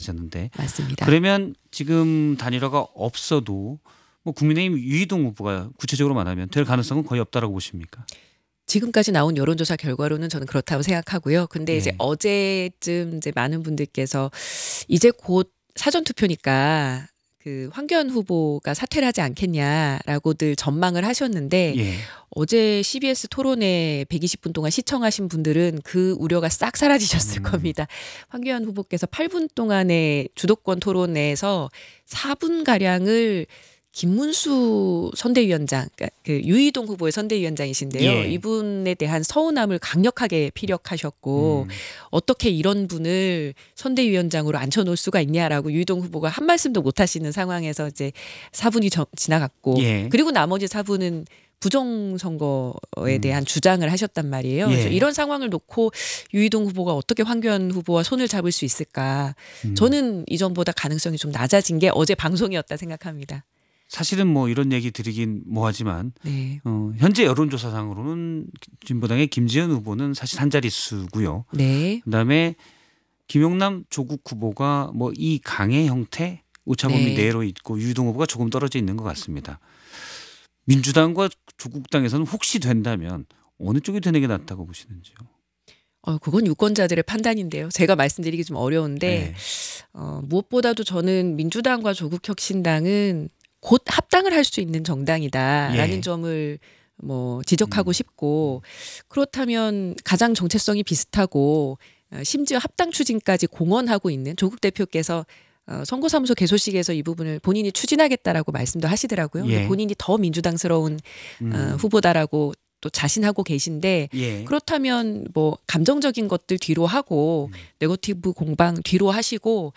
계셨는데 맞습니다. 그러면 지금 단일화가 없어도 뭐 국민의힘 유이동 후보가 구체적으로 말하면 될 가능성은 거의 없다라고 보십니까? 지금까지 나온 여론조사 결과로는 저는 그렇다고 생각하고요. 근데 이제 예. 어제쯤 이제 많은 분들께서 이제 곧 사전 투표니까 그 황교안 후보가 사퇴를 하지 않겠냐라고들 전망을 하셨는데 예. 어제 CBS 토론회 120분 동안 시청하신 분들은 그 우려가 싹 사라지셨을 겁니다. 황교안 후보께서 8분 동안의 주도권 토론회에서 4분 가량을 김문수 선대위원장, 그러니까 그 유이동 후보의 선대위원장이신데요. 예. 이분에 대한 서운함을 강력하게 피력하셨고 어떻게 이런 분을 선대위원장으로 앉혀놓을 수가 있냐라고 유이동 후보가 한 말씀도 못 하시는 상황에서 이제 4분이 지나갔고 예. 그리고 나머지 4분은 부정선거에 대한 주장을 하셨단 말이에요. 예. 그래서 이런 상황을 놓고 유이동 후보가 어떻게 황교안 후보와 손을 잡을 수 있을까? 저는 이전보다 가능성이 좀 낮아진 게 어제 방송이었다 생각합니다. 사실은 뭐 이런 얘기 드리긴 뭐하지만 네. 현재 여론조사상으로는 진보당의 김지현 후보는 사실 한 자릿수고요. 네. 그다음에 김용남 조국 후보가 뭐 이 강의 형태 오차범위 네. 내로 있고 유이동 후보가 조금 떨어져 있는 것 같습니다. 민주당과 조국당에서는 혹시 된다면 어느 쪽이 되는 게 낫다고 보시는지요? 그건 유권자들의 판단인데요. 제가 말씀드리기 좀 어려운데 네. 무엇보다도 저는 민주당과 조국혁신당은 곧 합당을 할 수 있는 정당이다라는 예. 점을 뭐 지적하고 싶고 그렇다면 가장 정체성이 비슷하고 심지어 합당 추진까지 공언하고 있는 조국 대표께서 선거사무소 개소식에서 이 부분을 본인이 추진하겠다라고 말씀도 하시더라고요. 예. 근데 본인이 더 민주당스러운 후보다라고 또 자신하고 계신데 예. 그렇다면 뭐 감정적인 것들 뒤로 하고 네거티브 공방 뒤로 하시고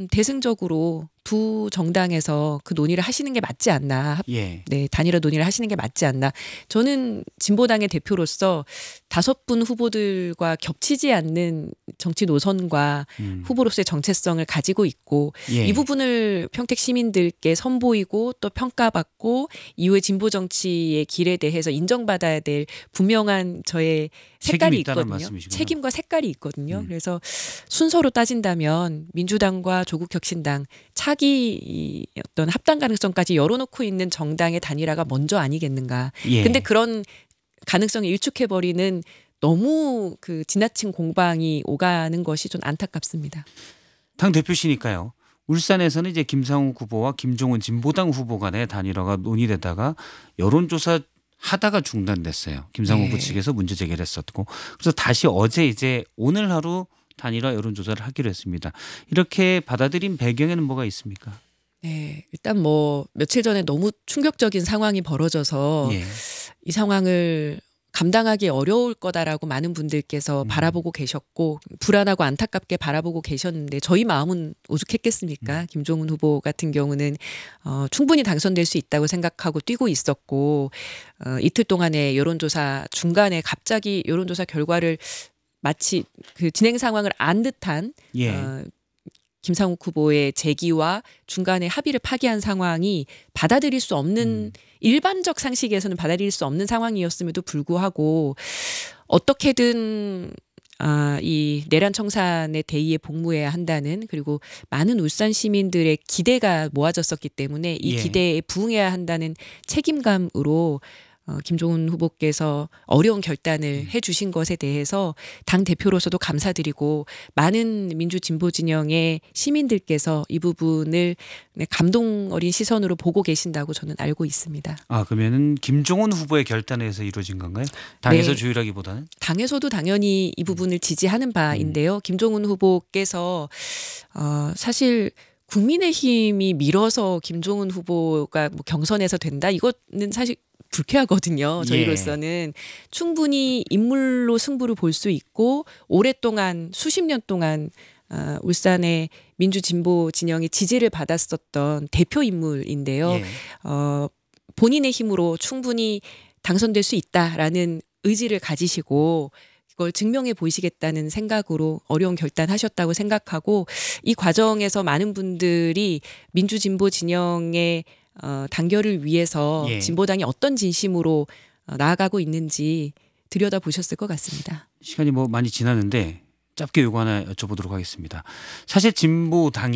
대승적으로 두 정당에서 그 논의를 하시는 게 맞지 않나. 예. 네, 단일화 논의를 하시는 게 맞지 않나. 저는 진보당의 대표로서 5분 후보들과 겹치지 않는 정치 노선과 후보로서의 정체성을 가지고 있고 예. 이 부분을 평택 시민들께 선보이고 또 평가받고 이후의 진보 정치의 길에 대해서 인정받아야 될 분명한 저의 색깔이 책임이 있다는 있거든요. 말씀이시구나. 책임과 색깔이 있거든요. 그래서 순서로 따진다면 민주당과 조국혁신당 차기 어떤 합당 가능성까지 열어놓고 있는 정당의 단일화가 먼저 아니겠는가. 예. 근데 그런 가능성을 일축해버리는 너무 그 지나친 공방이 오가는 것이 좀 안타깝습니다. 당 대표시니까요. 울산에서는 이제 김상욱 후보와 김종은 진보당 후보 간의 단일화가 논의되다가 여론조사 하다가 중단됐어요. 김상욱 네. 후보 측에서 문제 제기를 했었고 그래서 다시 어제 이제 오늘 하루 단일화 여론조사를 하기로 했습니다. 이렇게 받아들인 배경에는 뭐가 있습니까? 네, 일단 뭐 며칠 전에 너무 충격적인 상황이 벌어져서 예. 이 상황을 감당하기 어려울 거다라고 많은 분들께서 바라보고 계셨고 불안하고 안타깝게 바라보고 계셨는데 저희 마음은 오죽했겠습니까? 김종은 후보 같은 경우는 충분히 당선될 수 있다고 생각하고 뛰고 있었고 이틀 동안의 여론조사 중간에 갑자기 여론조사 결과를 마치 그 진행 상황을 안 듯한 예. 김상욱 후보의 제기와 중간에 합의를 파기한 상황이 받아들일 수 없는 일반적 상식에서는 받아들일 수 없는 상황이었음에도 불구하고 어떻게든 이 내란 청산의 대의에 복무해야 한다는 그리고 많은 울산 시민들의 기대가 모아졌었기 때문에 이 예. 기대에 부응해야 한다는 책임감으로 김종은 후보께서 어려운 결단을 해 주신 것에 대해서 당 대표로서도 감사드리고 많은 민주 진보 진영의 시민들께서 이 부분을 감동 어린 시선으로 보고 계신다고 저는 알고 있습니다. 그러면은 김종은 후보의 결단에 의해서 이루어진 건가요? 당에서 네. 조율하기보다는? 당에서도 당연히 이 부분을 지지하는 바인데요. 김종은 후보께서 사실 국민의힘이 밀어서 김종은 후보가 뭐 경선에서 된다 이거는 사실 불쾌하거든요. 저희로서는 충분히 인물로 승부를 볼 수 있고 오랫동안 수십 년 동안 울산의 민주진보 진영의 지지를 받았었던 대표 인물인데요. 예. 본인의 힘으로 충분히 당선될 수 있다라는 의지를 가지시고 그걸 증명해 보이시겠다는 생각으로 어려운 결단하셨다고 생각하고 이 과정에서 많은 분들이 민주진보 진영의 단결을 위해서 예. 진보당이 어떤 진심으로 나아가고 있는지 들여다보셨을 것 같습니다. 시간이 뭐 많이 지났는데 짧게 요거 하나 여쭤보도록 하겠습니다. 사실 진보당이